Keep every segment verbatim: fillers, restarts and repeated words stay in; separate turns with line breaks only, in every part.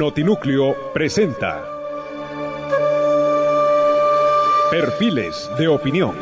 Notinúcleo presenta Perfiles de Opinión.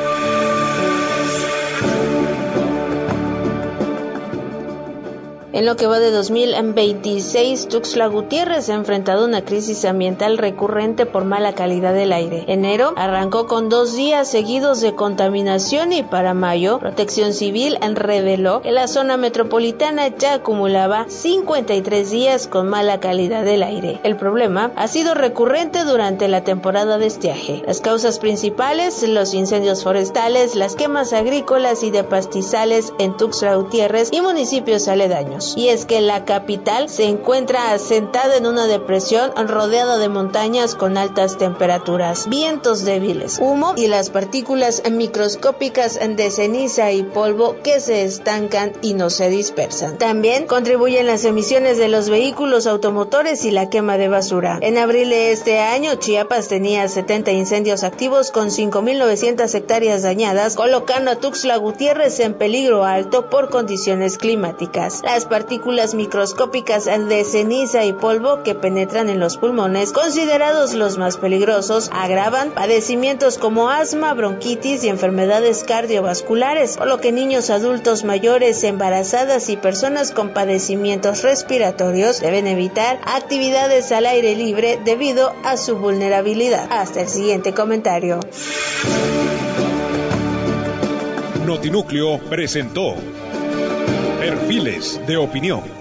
En lo que va de dos mil veintiséis, Tuxtla Gutiérrez ha enfrentado una crisis ambiental recurrente por mala calidad del aire. Enero arrancó con dos días seguidos de contaminación y para mayo, Protección Civil reveló que la zona metropolitana ya acumulaba cincuenta y tres días con mala calidad del aire. El problema ha sido recurrente durante la temporada de estiaje. Las causas principales, los incendios forestales, las quemas agrícolas y de pastizales en Tuxtla Gutiérrez y municipios aledaños. Y es que la capital se encuentra asentada en una depresión rodeada de montañas con altas temperaturas, vientos débiles, humo y las partículas microscópicas de ceniza y polvo que se estancan y no se dispersan. También contribuyen las emisiones de los vehículos automotores y la quema de basura. En abril de este año, Chiapas tenía setenta incendios activos con cinco mil novecientas hectáreas dañadas, colocando a Tuxtla Gutiérrez en peligro alto por condiciones climáticas. Las partículas microscópicas de ceniza y polvo que penetran en los pulmones, considerados los más peligrosos, agravan padecimientos como asma, bronquitis y enfermedades cardiovasculares, por lo que niños, adultos mayores, embarazadas y personas con padecimientos respiratorios deben evitar actividades al aire libre debido a su vulnerabilidad. Hasta el siguiente comentario.
Notinúcleo presentó Perfiles de Opinión.